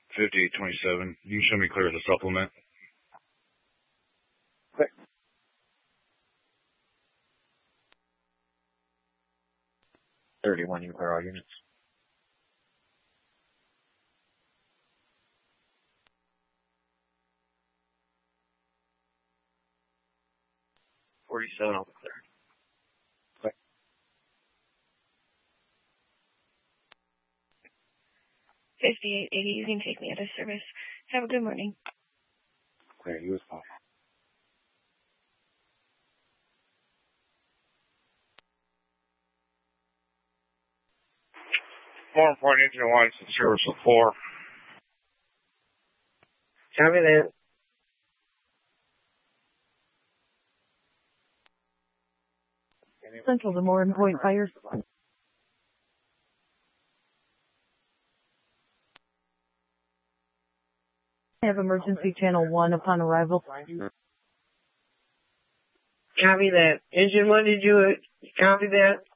5827. You can show me clear as a supplement. Okay. 31, you clear all units. $47, I'll be clear. Okay. 5880, you can take me out of service. Have a good morning. Clear, you as well. Four point engine one, service of 4. Copy that. Central to Morin Point Fire. Have emergency channel 1 upon arrival. Copy that. Engine 1, did you copy that?